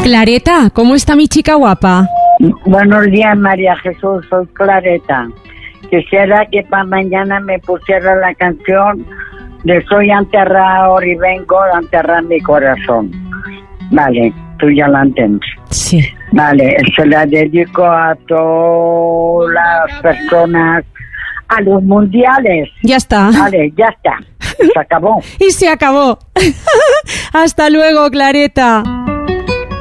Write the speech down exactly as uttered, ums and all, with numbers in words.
Clareta, ¿cómo está mi chica guapa? Buenos días, María Jesús, soy Clareta. Quisiera que para mañana me pusiera la canción de Soy enterrado y vengo a enterrar mi corazón. Vale, tú ya la entiendes. Sí. Vale, se la dedico a todas las personas, a los mundiales. Ya está. Vale, ya está. Se acabó. Y se acabó. Hasta luego, Clareta.